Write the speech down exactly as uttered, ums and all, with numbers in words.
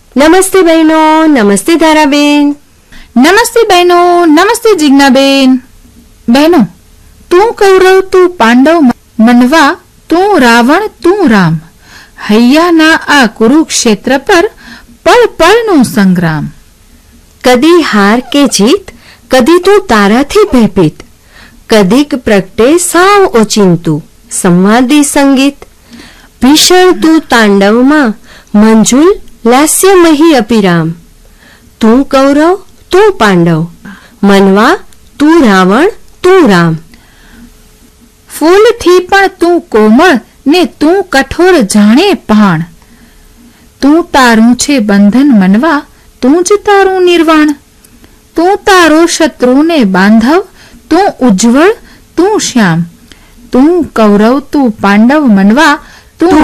નમસ્તે બહેનો. નમસ્તે ધારાબેન. નમસ્તે બહેનો. નમસ્તે જિજ્ઞાબેન. બહેનો, તું કૌરવ તું પાંડવ, મનવા તું રાવણ તું રામ, હૈયાના આ કુરુક્ષેત્ર પર પળ પળનો સંગ્રામ. કદી હાર કે જીત, કદી તું તારાથી ભયભીત, કદીક પ્રગટે સાવ ઓચિંતું સંવાદી સંગીત. ભીષણ તું તાંડવમાં, મંજુલ લાસ્યમહી અપિરામ. તું કૌરવ તું પાંડવ, મનવા તું રાવણ તું રામ. ફૂલથી પણ તું કોમળ ને તું કઠોર જાણે પાણ. તું તારું છે બંધન મનવા, તું જ તારું નિર્વાણ. તું તારો શત્રુને બાંધવ, તું ઉજ્જવળ તું શ્યામ. તું કૌરવ તું પાંડવ મનવા,